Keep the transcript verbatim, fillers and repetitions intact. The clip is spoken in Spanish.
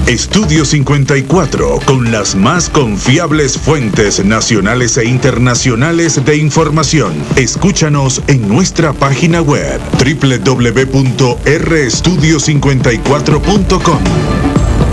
Estudio cincuenta y cuatro, con las más confiables fuentes nacionales e internacionales de información. Escúchanos en nuestra página web doble u doble u doble u punto r estudio cincuenta y cuatro punto com.